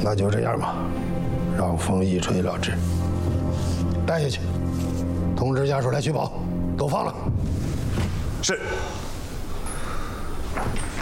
那就这样吧，让风一锤了之。带下去，通知家属来取保，都放了。 是。